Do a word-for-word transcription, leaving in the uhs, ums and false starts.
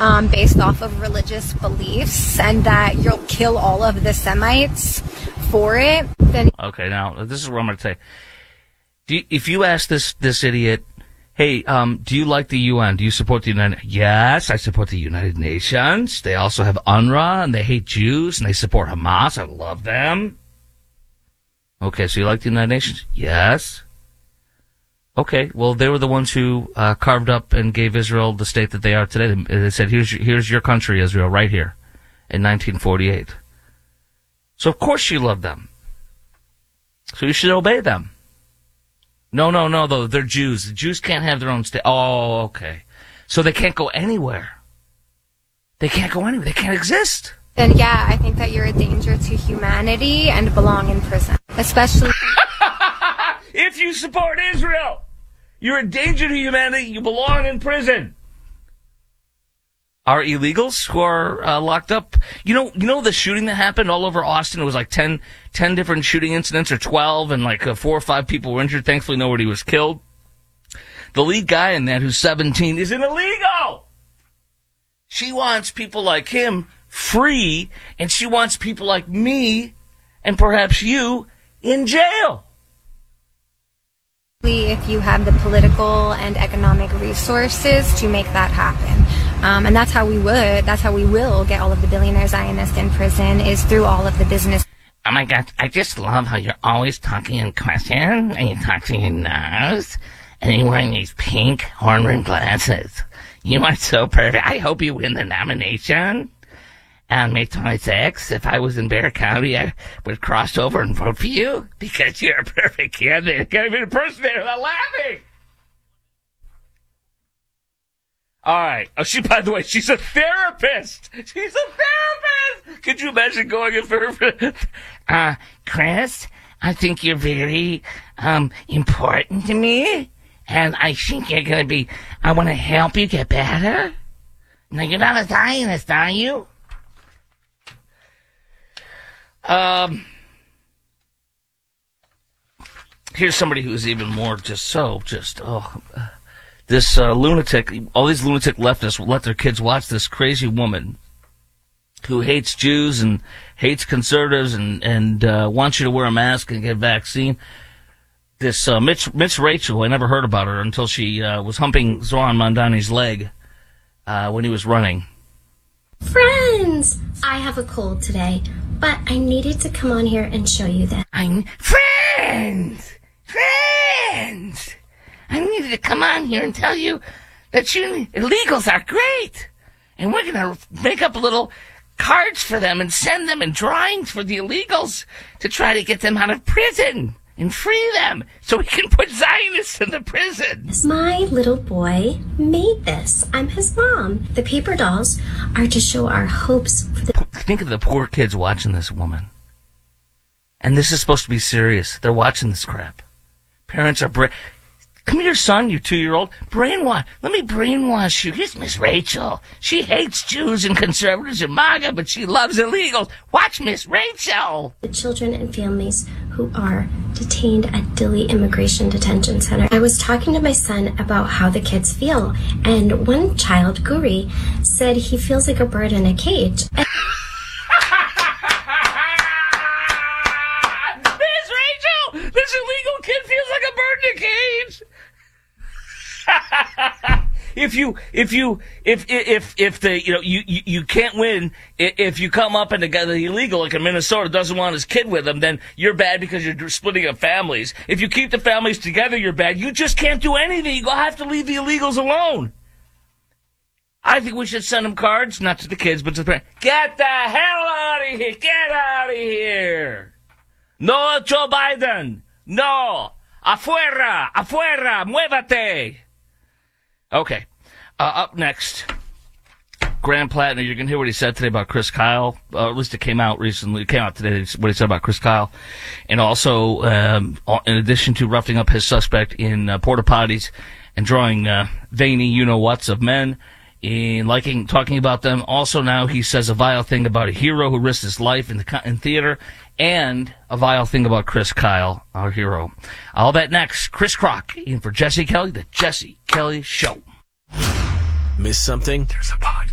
um, based off of religious beliefs, and that you'll kill all of the Semites for it, then... Okay, now, this is what I'm going to say. Do you, if you ask this, this idiot, hey, um, do you like the U N? Do you support the United... Yes, I support the United Nations. They also have UNRWA, and they hate Jews, and they support Hamas. I love them. Okay, so you like the United Nations? Yes. Okay, well, they were the ones who uh, carved up and gave Israel the state that they are today. They, they said, here's your, here's your country, Israel, right here, in nineteen forty-eight. So, of course you love them. So you should obey them. No, no, no, though, they're Jews. The Jews can't have their own state. Oh, okay. So they can't go anywhere. They can't go anywhere. They can't exist. Then, yeah, I think that you're a danger to humanity and belong in prison. Especially... If you support Israel, you're a danger to humanity. You belong in prison. Are illegals who are uh, locked up? You know, you know the shooting that happened all over Austin? It was like ten, ten different shooting incidents, or twelve, and like uh, four or five people were injured. Thankfully, nobody was killed. The lead guy in that, who's seventeen, is an illegal. She wants people like him free, and she wants people like me, and perhaps you, in jail. If you have the political and economic resources to make that happen. Um, and that's how we would, that's how we will get all of the billionaire Zionists in prison, is through all of the business. Oh my God, I just love how you're always talking in question, and you talk to your nose, and you're wearing these pink horn-rimmed glasses. You are so perfect. I hope you win the nomination on May twenty-sixth. If I was in Bear County, I would cross over and vote for you, because you're a perfect candidate. Can't even impersonate without laughing. All right. Oh, she, by the way, she's a therapist. She's a therapist. Could you imagine going in for her? Uh, Chris, I think you're very, um, important to me. And I think you're gonna be, I want to help you get better. Now, you're not a Zionist, are you? Um, here's somebody who's even more just so, just, oh, this uh, lunatic, all these lunatic leftists let their kids watch this crazy woman who hates Jews and hates conservatives and, and uh, wants you to wear a mask and get a vaccine. This uh, Mitch, Mitch Rachel, I never heard about her until she uh, was humping Zoran Mondani's leg uh, when he was running. Friends, I have a cold today, but I needed to come on here and show you that. I'm friends, friends. I needed to come on here and tell you that you illegals are great, and we're gonna make up little cards for them and send them in drawings for the illegals to try to get them out of prison and free them so we can put Zionists in the prison. My little boy made this. I'm his mom. The paper dolls are to show our hopes for the... Think of the poor kids watching this woman. And this is supposed to be serious. They're watching this crap. Parents are... Bra- Come here, son, you two-year-old. Brainwash. Let me brainwash you. Here's Miss Rachel. She hates Jews and conservatives and MAGA, but she loves illegals. Watch Miss Rachel. The children and families who are detained at Dilley Immigration Detention Center. I was talking to my son about how the kids feel, and one child, Guri, said he feels like a bird in a cage. And- Miss Rachel! This illegal kid feels like a bird in a cage! if you, if you, if, if, if the, you know, you, you, you can't win, if you come up and the guy, the illegal, like in Minnesota, doesn't want his kid with him, then you're bad because you're splitting up families. If you keep the families together, you're bad. You just can't do anything. You have to leave the illegals alone. I think we should send them cards, not to the kids, but to the parents. Get the hell out of here! Get out of here! No, Joe Biden! No! Afuera! Afuera! Muévate! Okay. Uh, up next, Graham Plattner. You can hear what he said today about Chris Kyle. Uh, at least it came out recently. It came out today, what he said about Chris Kyle. And also, um, in addition to roughing up his suspect in uh, porta potties and drawing uh, veiny you-know-whats of men, in liking talking about them. Also now he says a vile thing about a hero who risked his life in the in theater, and a vile thing about Chris Kyle, our hero. All that next. Chris Crock in for Jesse Kelly, the Jesse Kelly Show. Miss something? There's a podcast.